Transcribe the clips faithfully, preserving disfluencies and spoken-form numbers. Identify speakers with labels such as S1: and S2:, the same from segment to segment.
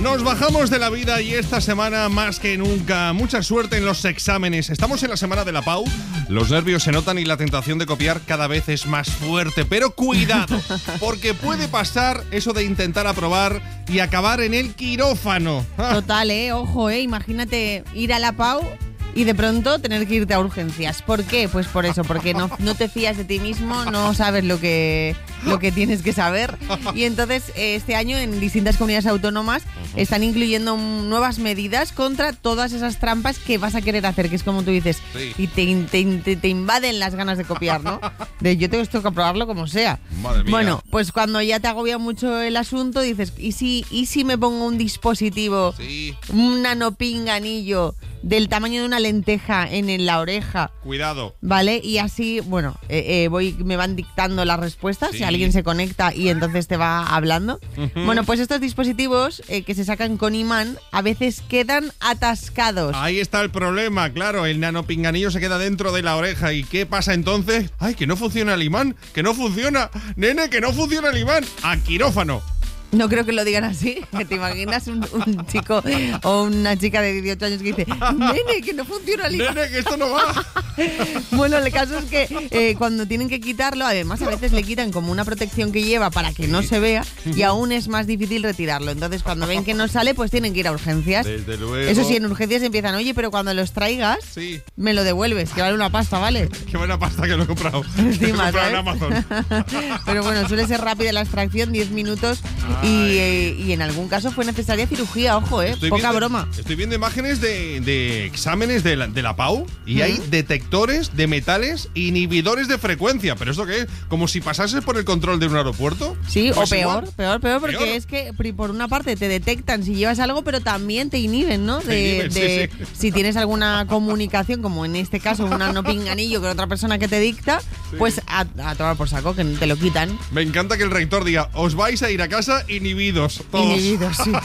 S1: Nos bajamos de la vida y esta semana más que nunca, mucha suerte en los exámenes. Estamos en la semana de la Pau, los nervios se notan y la tentación de copiar cada vez es más fuerte. Pero cuidado, porque puede pasar eso de intentar aprobar y acabar en el quirófano.
S2: Total, eh, ojo, eh, imagínate ir a la Pau y de pronto tener que irte a urgencias. ¿Por qué? Pues por eso, porque no, no te fías de ti mismo, no sabes lo que, lo que tienes que saber. Y entonces este año en distintas comunidades autónomas están incluyendo nuevas medidas contra todas esas trampas que vas a querer hacer, que es como tú dices, sí. y te, te, te, te invaden las ganas de copiar, ¿no? De yo tengo esto que aprobarlo como sea.
S1: Madre mía.
S2: Bueno, pues cuando ya te agobia mucho el asunto, dices, ¿y si, y si me pongo un dispositivo,
S1: sí.
S2: un nanopinganillo del tamaño de una lenteja en la oreja?
S1: Cuidado.
S2: Vale, y así, bueno, eh, eh, voy, me van dictando las respuestas, sí. si alguien se conecta y entonces te va hablando. Uh-huh. Bueno, pues estos dispositivos eh, que se sacan con imán a veces quedan atascados.
S1: Ahí está el problema, claro, el nanopinganillo se queda dentro de la oreja. ¿Y qué pasa entonces? ¡Ay, que no funciona el imán! ¡Que no funciona! ¡Nene, que no funciona el imán! ¡A quirófano!
S2: No creo que lo digan así. ¿Te imaginas un, un chico o una chica de dieciocho años que dice, nene, que no funciona el imán?
S1: Nene, que esto no va.
S2: Bueno, el caso es que eh, cuando tienen que quitarlo, además a veces le quitan como una protección que lleva para que no se vea y aún es más difícil retirarlo. Entonces cuando ven que no sale, pues tienen que ir a urgencias.
S1: Desde luego.
S2: Eso sí, en urgencias empiezan, oye, pero cuando los traigas,
S1: sí.
S2: me lo devuelves, que vale una pasta, ¿vale?
S1: Qué buena pasta que lo he comprado.
S2: Encima,
S1: lo he comprado en Amazon.
S2: Pero bueno, suele ser rápida la extracción, diez minutos. Y, eh, y en algún caso fue necesaria cirugía, ojo, eh,
S1: estoy
S2: poca
S1: viendo,
S2: broma.
S1: Estoy viendo imágenes de, de exámenes de la, de la Pau y ¿Mm? hay detectores de metales inhibidores de frecuencia. ¿Pero esto qué es? ¿Como si pasases por el control de un aeropuerto?
S2: Sí,
S1: pues
S2: o peor,
S1: igual.
S2: peor, peor, porque
S1: peor.
S2: es que por una parte te detectan si llevas algo, pero también te inhiben, ¿no? De,
S1: inhiben,
S2: de
S1: sí, sí.
S2: Si tienes alguna comunicación, como en este caso un nanopinganillo con otra persona que te dicta, sí. pues a, a tomar por saco, que te lo quitan.
S1: Me encanta que el rector diga, os vais a ir a casa inhibidos. Todos.
S2: Inhibidos, sí.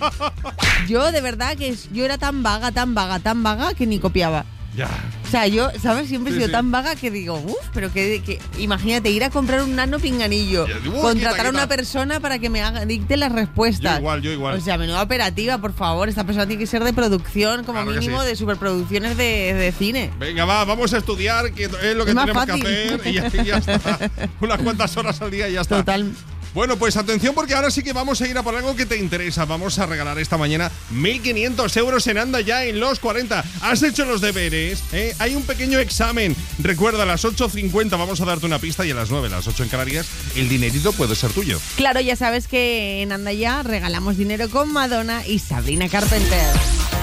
S2: Yo, de verdad, que yo era tan vaga, tan vaga, tan vaga que ni copiaba.
S1: Ya.
S2: O sea, yo, ¿sabes? Siempre he
S1: sí,
S2: sido
S1: sí.
S2: tan vaga que digo, uff, pero que, que imagínate, ir a comprar un nano pinganillo,
S1: ya, uh,
S2: contratar
S1: quita,
S2: a una
S1: quita.
S2: persona para que me haga, dicte las respuestas.
S1: Yo igual, yo igual.
S2: O sea, menuda operativa, por favor. Esta persona tiene que ser de producción, como
S1: claro
S2: mínimo,
S1: sí.
S2: de superproducciones de, de cine.
S1: Venga, va, vamos a estudiar, que es lo que
S2: es
S1: tenemos
S2: fácil.
S1: que hacer. Y ya, y ya está. Unas cuantas horas al día y ya está.
S2: Total.
S1: Bueno, pues atención porque ahora sí que vamos a ir a por algo que te interesa. Vamos a regalar esta mañana mil quinientos euros en Anda Ya en los cuarenta. ¿Has hecho los deberes? ¿Eh? Hay un pequeño examen. Recuerda, a las ocho cincuenta vamos a darte una pista y a las nueve, a las ocho en Canarias, el dinerito puede ser tuyo.
S2: Claro, ya sabes que en Anda Ya regalamos dinero con Madonna y Sabrina Carpenter.